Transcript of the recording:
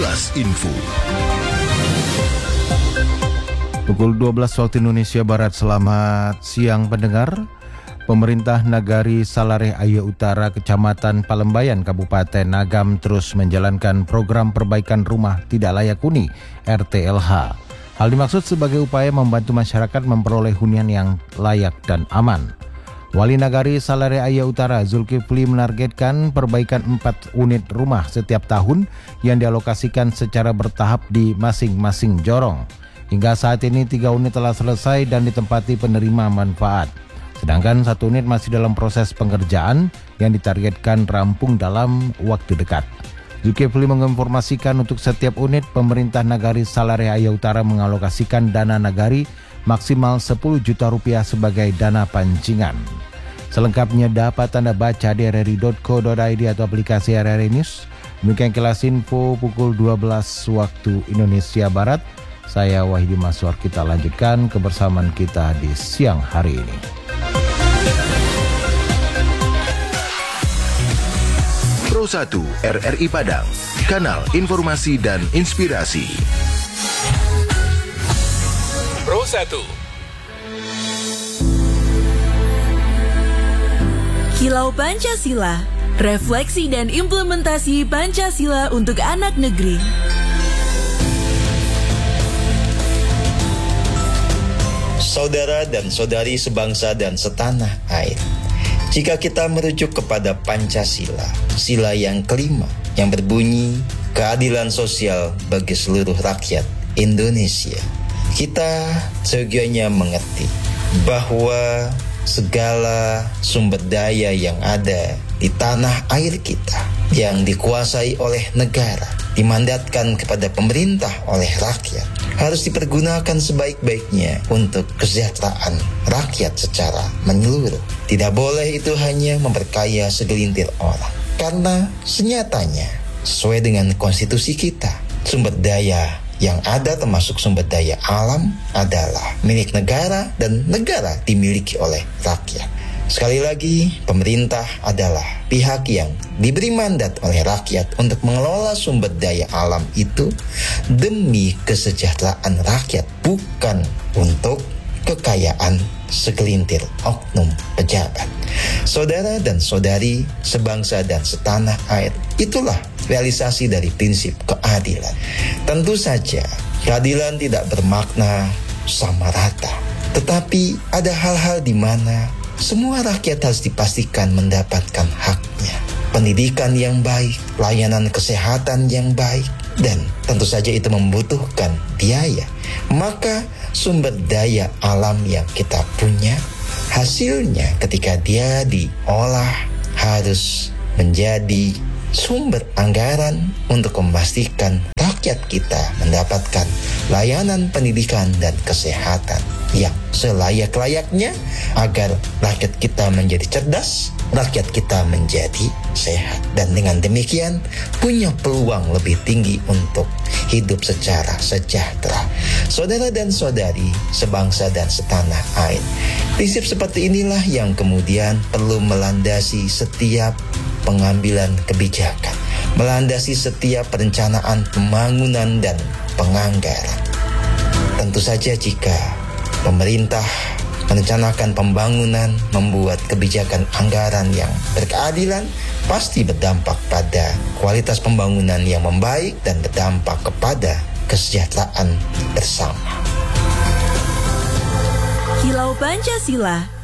Kilas Info. Pukul 12 waktu Indonesia Barat. Selamat siang pendengar. Pemerintah Nagari Salare Aya Utara, Kecamatan Palembayan, Kabupaten Agam terus menjalankan program perbaikan rumah tidak layak huni (RTLH). Hal dimaksud sebagai upaya membantu masyarakat memperoleh hunian yang layak dan aman. Wali Nagari Salare Aya Utara Zulkifli menargetkan perbaikan 4 unit rumah setiap tahun yang dialokasikan secara bertahap di masing-masing jorong. Hingga saat ini 3 unit telah selesai dan ditempati penerima manfaat. Sedangkan 1 unit masih dalam proses pengerjaan yang ditargetkan rampung dalam waktu dekat. Zulkifli menginformasikan untuk setiap unit pemerintah Nagari Salare Aya Utara mengalokasikan dana Nagari maksimal 10 juta rupiah sebagai dana pancingan. Selengkapnya dapat Anda baca di rri.co.id atau aplikasi RRI News. Demikian Kilas Info pukul 12 waktu Indonesia Barat. Saya Wahidi Maswar, kita lanjutkan kebersamaan kita di siang hari ini. Pro 1 RRI Padang, kanal informasi dan inspirasi. Pro 1. Kilau Pancasila, refleksi dan implementasi Pancasila untuk anak negeri. Saudara dan saudari sebangsa dan setanah air, jika kita merujuk kepada Pancasila, sila yang kelima yang berbunyi keadilan sosial bagi seluruh rakyat Indonesia, kita seyogianya mengerti bahwa segala sumber daya yang ada di tanah air kita yang dikuasai oleh negara, dimandatkan kepada pemerintah oleh rakyat, harus dipergunakan sebaik-baiknya untuk kesejahteraan rakyat secara menyeluruh. Tidak boleh itu hanya memperkaya segelintir orang. Karena senyatanya, sesuai dengan konstitusi kita, sumber daya yang ada termasuk sumber daya alam adalah milik negara dan negara dimiliki oleh rakyat. Sekali lagi, pemerintah adalah pihak yang diberi mandat oleh rakyat untuk mengelola sumber daya alam itu demi kesejahteraan rakyat, bukan untuk kekayaan segelintir oknum pejabat. Saudara dan saudari sebangsa dan setanah air, itulah realisasi dari prinsip keadilan. Tentu saja, keadilan tidak bermakna sama rata, tetapi ada hal-hal di mana semua rakyat harus dipastikan mendapatkan haknya. Pendidikan yang baik, layanan kesehatan yang baik, dan tentu saja itu membutuhkan biaya. Maka sumber daya alam yang kita punya, hasilnya ketika dia diolah harus menjadi sumber anggaran untuk memastikan rakyat kita mendapatkan layanan pendidikan dan kesehatan yang selayak-layaknya agar rakyat kita menjadi cerdas, rakyat kita menjadi sehat, dan dengan demikian punya peluang lebih tinggi untuk hidup secara sejahtera. Saudara dan saudari sebangsa dan setanah air, prinsip seperti inilah yang kemudian perlu melandasi setiap pengambilan kebijakan, melandasi setiap perencanaan pembangunan dan penganggaran. Tentu saja jika pemerintah merencanakan pembangunan, membuat kebijakan anggaran yang berkeadilan, pasti berdampak pada kualitas pembangunan yang membaik dan berdampak kepada kesejahteraan bersama. Kilau Pancasila,